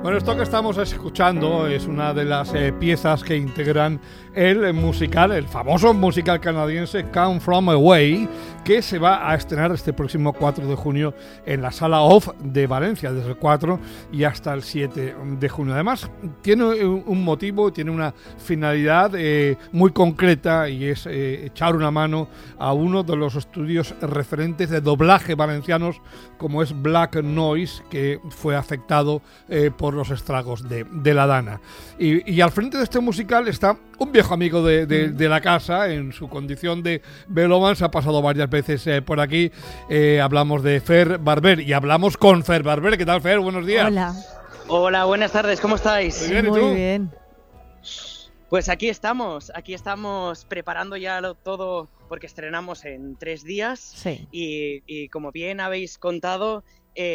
Bueno, esto que estamos escuchando es una de las piezas que integran el musical, el famoso musical canadiense Come From Away, que se va a estrenar este próximo 4 de junio en la Sala OFF de Valencia, desde el 4 y hasta el 7 de junio. Además, tiene un motivo, tiene una finalidad muy concreta, y es echar una mano a uno de los estudios referentes de doblaje valencianos, como es Black Noise, que fue afectado por los estragos de la Dana. Y al frente de este musical está un viejo amigo de la casa, en su condición de Beloman. Se ha pasado varias veces por aquí. Hablamos de Fer Barber y hablamos con Fer Barber. ¿Qué tal, Fer? Buenos días. Hola. Hola, buenas tardes, ¿cómo estáis? Muy bien, ¿y tú? Muy bien. Pues aquí estamos preparando ya todo, porque estrenamos en 3 días. Sí. Y como bien habéis contado,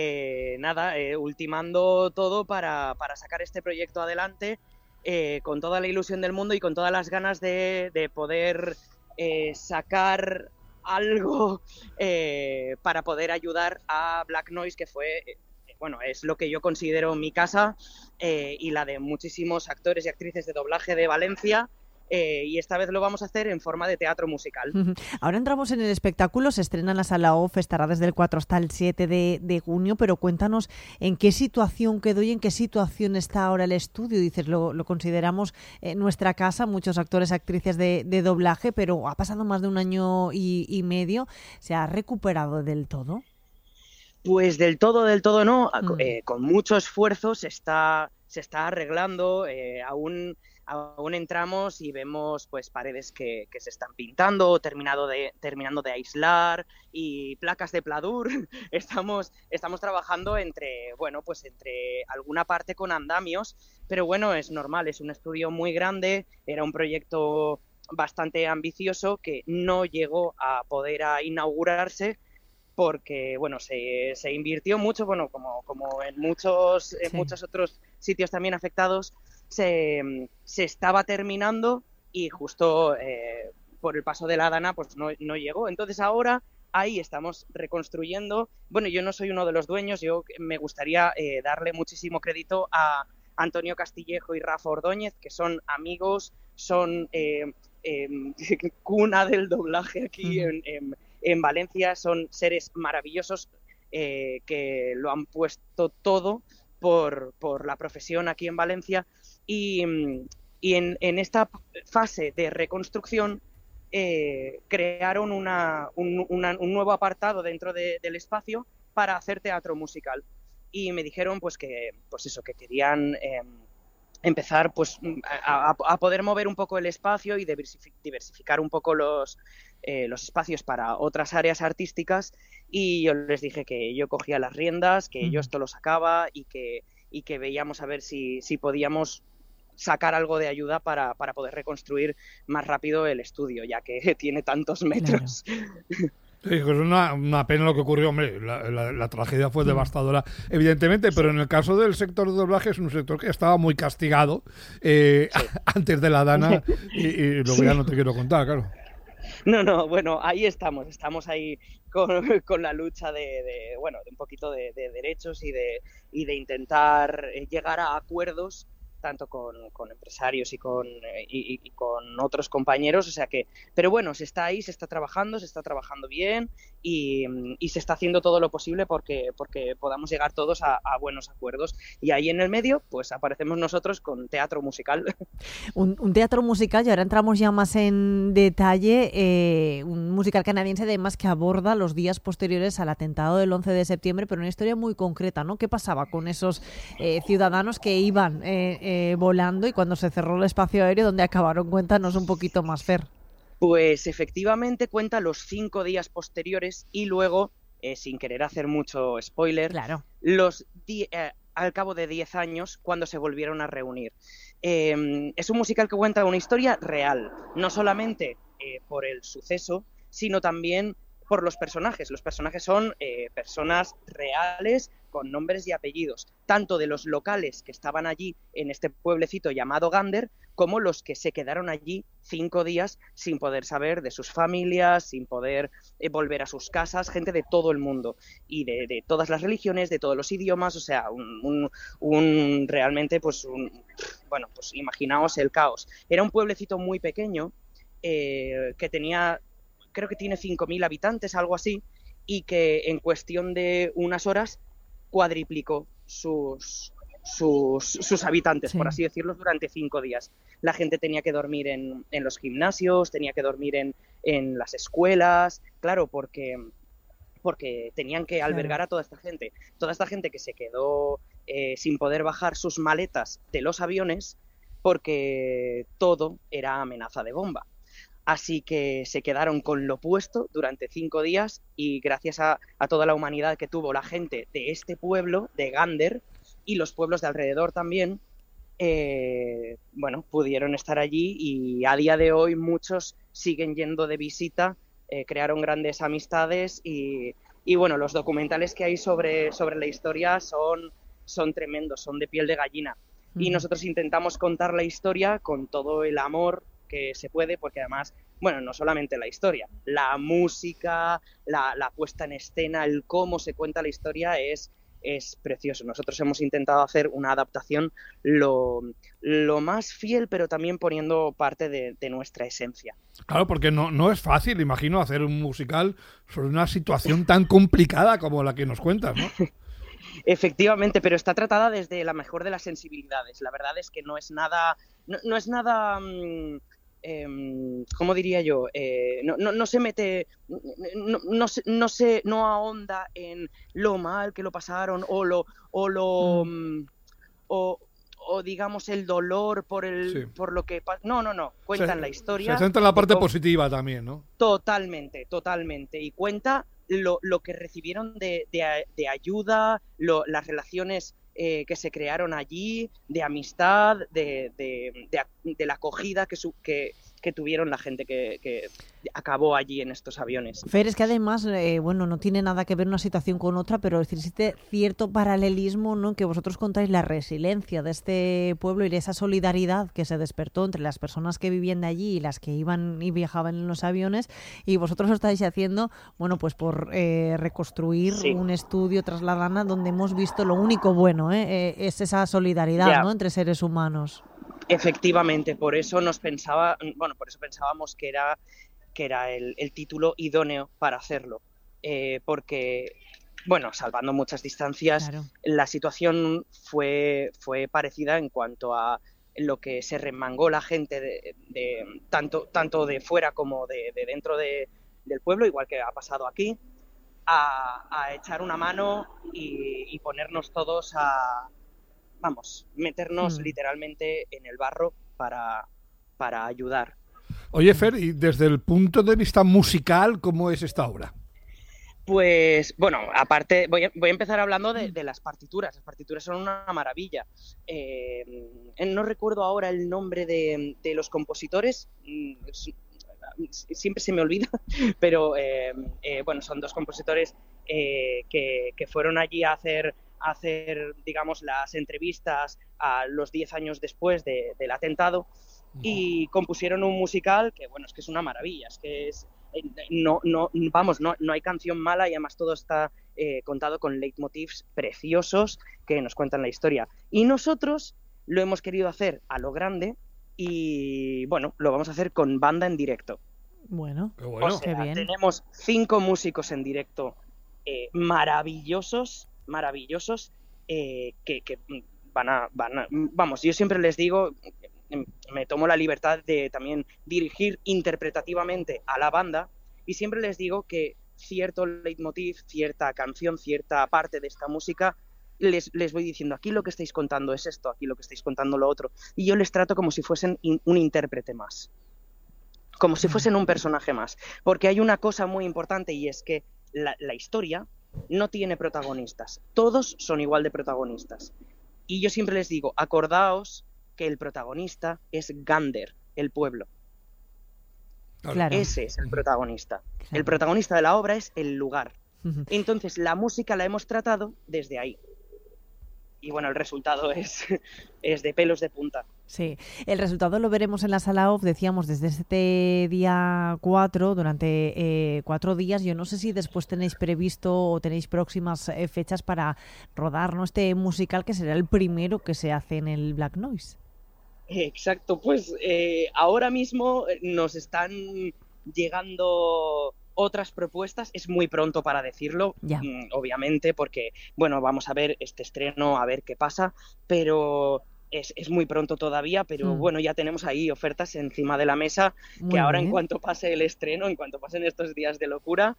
ultimando todo para sacar este proyecto adelante, con toda la ilusión del mundo y con todas las ganas de poder sacar algo para poder ayudar a Black Noise, que fue, es lo que yo considero mi casa, y la de muchísimos actores y actrices de doblaje de Valencia. Y esta vez lo vamos a hacer en forma de teatro musical. Ahora entramos en el espectáculo, se estrena en la Sala OFF, estará desde el 4 hasta el 7 de junio, pero cuéntanos en qué situación quedó y en qué situación está ahora el estudio. Dices, lo consideramos nuestra casa, muchos actores, actrices de doblaje, pero ha pasado más de un año y medio. ¿Se ha recuperado del todo? Pues del todo no. Con mucho esfuerzo se está arreglando. Aún entramos y vemos pues paredes que se están pintando, terminando de aislar, y placas de pladur. Estamos trabajando entre alguna parte con andamios, pero bueno, es normal, es un estudio muy grande, era un proyecto bastante ambicioso que no llegó a poder inaugurarse, porque se invirtió mucho, como en muchos otros sitios también afectados. Se estaba terminando y justo por el paso de la Dana pues no llegó. Entonces ahora ahí estamos reconstruyendo. Bueno, yo no soy uno de los dueños, yo me gustaría darle muchísimo crédito a Antonio Castillejo y Rafa Ordóñez, que son amigos, son cuna del doblaje aquí en Valencia, son seres maravillosos que lo han puesto todo por la profesión aquí en Valencia. Y en esta fase de reconstrucción crearon un nuevo apartado dentro del espacio para hacer teatro musical, y me dijeron que querían empezar a poder mover un poco el espacio y diversificar un poco los espacios para otras áreas artísticas, y yo les dije que yo cogía las riendas, que yo esto lo sacaba, y que veíamos a ver si podíamos sacar algo de ayuda para poder reconstruir más rápido el estudio, ya que tiene tantos metros. Claro. Sí, es una pena lo que ocurrió. Hombre, la tragedia fue devastadora, evidentemente, pero en el caso del sector de doblaje es un sector que estaba muy castigado antes de la Dana, y luego ya no te quiero contar, claro. No, bueno, ahí estamos ahí con la lucha de un poquito de derechos y de intentar llegar a acuerdos, tanto con empresarios y con otros compañeros, pero bueno, se está ahí, se está trabajando bien, y se está haciendo todo lo posible porque podamos llegar todos a buenos acuerdos, y ahí en el medio pues aparecemos nosotros con teatro musical. Un teatro musical, y ahora entramos ya más en detalle, un musical canadiense además que aborda los días posteriores al atentado del 11 de septiembre, pero una historia muy concreta, ¿no? ¿Qué pasaba con esos ciudadanos que iban volando y cuando se cerró el espacio aéreo, dónde acabaron? Cuéntanos un poquito más, Fer. Pues efectivamente cuenta los 5 días posteriores, y luego, sin querer hacer mucho spoiler, claro, al cabo de 10 años, cuando se volvieron a reunir. Es un musical que cuenta una historia real, no solamente por el suceso, sino también por los personajes. Los personajes son personas reales con nombres y apellidos, tanto de los locales que estaban allí en este pueblecito llamado Gander, como los que se quedaron allí 5 días sin poder saber de sus familias, sin poder volver a sus casas, gente de todo el mundo y de todas las religiones, de todos los idiomas, o sea, realmente, pues, bueno, pues imaginaos el caos. Era un pueblecito muy pequeño que tenía, creo que tiene 5.000 habitantes, algo así, y que en cuestión de unas horas cuadriplicó sus habitantes, sí, por así decirlo, durante 5 días. La gente tenía que dormir en los gimnasios, tenía que dormir en las escuelas, claro, porque tenían que albergar a toda esta gente que se quedó sin poder bajar sus maletas de los aviones porque todo era amenaza de bomba. Así que se quedaron con lo puesto durante 5 días y gracias a toda la humanidad que tuvo la gente de este pueblo, de Gander, y los pueblos de alrededor también, bueno, pudieron estar allí y a día de hoy muchos siguen yendo de visita, crearon grandes amistades y bueno, los documentales que hay sobre la historia son tremendos, son de piel de gallina. Y nosotros intentamos contar la historia con todo el amor que se puede, porque además, bueno, no solamente la historia, la música, la puesta en escena, el cómo se cuenta la historia es precioso. Nosotros hemos intentado hacer una adaptación lo más fiel, pero también poniendo parte de nuestra esencia. Claro, porque no es fácil, imagino, hacer un musical sobre una situación tan complicada como la que nos cuentas, ¿no? Efectivamente, pero está tratada desde la mejor de las sensibilidades. La verdad es que no es nada ¿cómo diría yo? No se mete, no ahonda en lo mal que lo pasaron o digamos el dolor por lo que no, cuentan la historia. Se centra en la parte positiva también, ¿no? Totalmente, y cuenta lo que recibieron de ayuda, las relaciones que se crearon allí, de amistad, de la acogida que tuvieron la gente que acabó allí en estos aviones. Fer, es que además, bueno, no tiene nada que ver una situación con otra, pero existe cierto paralelismo, ¿no?, que vosotros contáis la resiliencia de este pueblo y de esa solidaridad que se despertó entre las personas que vivían de allí y las que iban y viajaban en los aviones, y vosotros lo estáis haciendo, bueno, pues por reconstruir un estudio tras la rana donde hemos visto lo único bueno, es esa solidaridad, ¿no?, entre seres humanos. Efectivamente, por eso pensábamos que era el título idóneo para hacerlo, porque, bueno, salvando muchas distancias, claro, la situación fue parecida en cuanto a lo que se remangó la gente tanto de fuera como de dentro del pueblo, igual que ha pasado aquí, a echar una mano y ponernos todos meternos literalmente en el barro para ayudar. Oye, Fer, y desde el punto de vista musical, ¿cómo es esta obra? Pues, bueno, aparte, voy a empezar hablando de las partituras. Las partituras son una maravilla. No recuerdo ahora el nombre de los compositores, siempre se me olvida, pero bueno, son 2 compositores que fueron allí a hacer, digamos, las entrevistas a los 10 años después del atentado y compusieron un musical que, bueno, es que es una maravilla, es que no hay canción mala y además todo está contado con leitmotivs preciosos que nos cuentan la historia. Y nosotros lo hemos querido hacer a lo grande y, bueno, lo vamos a hacer con banda en directo. Bueno, o sea, qué bien. Tenemos 5 músicos en directo maravillosos que van a vamos, yo siempre les digo, me tomo la libertad de también dirigir interpretativamente a la banda y siempre les digo que cierto leitmotiv, cierta canción, cierta parte de esta música les voy diciendo, aquí lo que estáis contando es esto, aquí lo que estáis contando lo otro, y yo les trato como si fuesen un intérprete más, como si fuesen un personaje más, porque hay una cosa muy importante y es que la historia no tiene protagonistas, todos son igual de protagonistas. Y yo siempre les digo, acordaos que el protagonista es Gander, el pueblo. Claro. Ese es el protagonista. Claro. El protagonista de la obra es el lugar. Ujú. Entonces, la música la hemos tratado desde ahí. Y bueno, el resultado es de pelos de punta. Sí, el resultado lo veremos en la sala off, decíamos, desde este día 4, durante 4 días. Yo no sé si después tenéis previsto o tenéis próximas fechas para rodar, ¿no?, este musical, que será el primero que se hace en el Black Noise. Exacto, pues ahora mismo nos están llegando otras propuestas. Es muy pronto para decirlo, Ya. Obviamente, porque, bueno, vamos a ver este estreno, a ver qué pasa, pero es muy pronto todavía, pero bueno, ya tenemos ahí ofertas encima de la mesa, Muy que ahora bien. en cuanto pase el estreno, en cuanto pasen estos días de locura,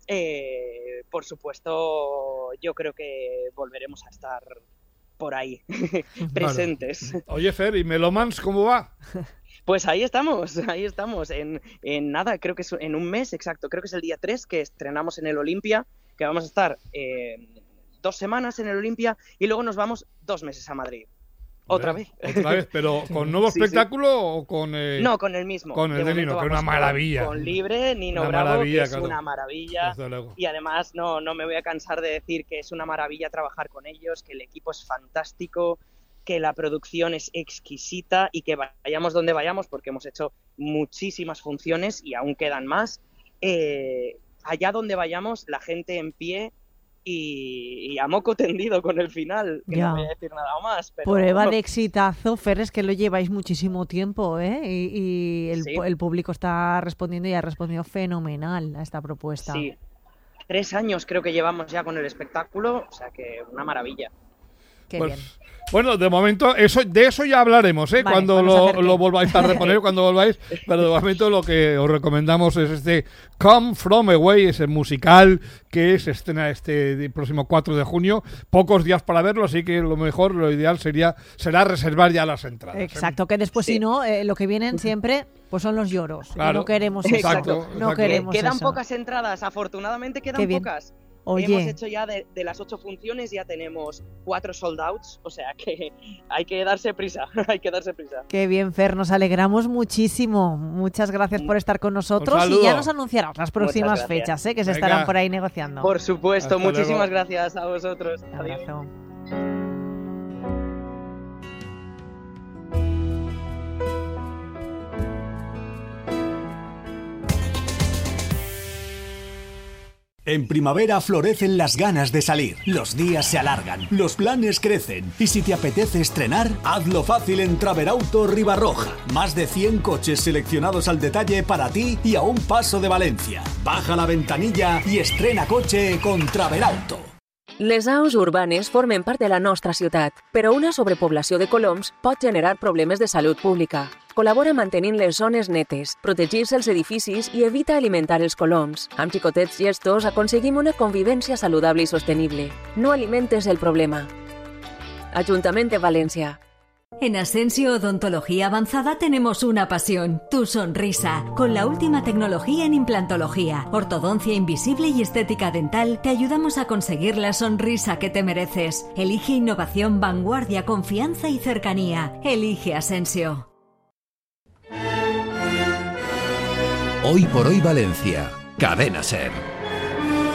por supuesto, yo creo que volveremos a estar por ahí, presentes. Oye, Fer, ¿y Melomans cómo va? Pues ahí estamos, en nada, creo que es en un mes exacto, creo que es el día 3 que estrenamos en el Olimpia, que vamos a estar 2 semanas en el Olimpia y luego nos vamos 2 meses a Madrid. Otra vez, pero ¿con nuevo Sí, espectáculo o con...? No, con el mismo. Con el de momento Nino, que es vamos una maravilla. Con Libre, Nino Una Bravo, maravilla, que es claro. una maravilla. Desde luego. Y además no me voy a cansar de decir que es una maravilla trabajar con ellos, que el equipo es fantástico, que la producción es exquisita y que vayamos donde vayamos, porque hemos hecho muchísimas funciones y aún quedan más. Allá donde vayamos, la gente en pie y a moco tendido con el final, que Ya. no voy a decir nada más. Pero, Prueba de exitazo, Fer, es que lo lleváis muchísimo tiempo, ¿eh? Y Sí. el público está respondiendo y ha respondido fenomenal a esta propuesta. Sí, 3 años creo que llevamos ya con el espectáculo, o sea que una maravilla. Qué Pues, bien. bueno, de momento, de eso ya hablaremos, ¿eh? Vale, Cuando cuando se acerque. lo volváis a reponer, cuando volváis. Pero de momento lo que os recomendamos es este Come From Away, ese musical que se estrena este próximo 4 de junio. Pocos días para verlo, así que lo ideal será reservar ya las entradas. Exacto, que después, Sí. si no, lo que vienen siempre pues son los lloros. Y Claro. no queremos eso. Exacto, No exacto. queremos Quedan eso. pocas entradas, afortunadamente Qué quedan bien. pocas. Oye. Hemos hecho ya de las 8 funciones, ya tenemos 4 sold outs, o sea que hay que darse prisa, hay que darse prisa. Qué bien, Fer, nos alegramos muchísimo. Muchas gracias por estar con nosotros Un saludo. y ya nos anunciarás las próximas Muchas gracias. fechas, que se Venga. estarán por ahí negociando. Por supuesto, Hasta muchísimas luego. gracias a vosotros. Un Adiós. abrazo. En primavera florecen las ganas de salir, los días se alargan, los planes crecen y si te apetece estrenar, hazlo fácil en Traverauto Ribarroja. Más de 100 coches seleccionados al detalle para ti y a un paso de Valencia. Baja la ventanilla y estrena coche con Traverauto. Les aus urbanes formen part de la nostra ciutat, però una sobrepoblació de coloms pot generar problemes de salut pública. Col·labora mantenint les zones netes, protegir-se els edificis i evita alimentar els coloms. Amb xicotets gestos aconseguim una convivència saludable i sostenible. No alimentes el problema. Ajuntament de València. En Asensio Odontología Avanzada tenemos una pasión, tu sonrisa. Con la última tecnología en implantología, ortodoncia invisible y estética dental, te ayudamos a conseguir la sonrisa que te mereces. Elige innovación, vanguardia, confianza y cercanía. Elige Asensio. Hoy por hoy Valencia. Cadena SER.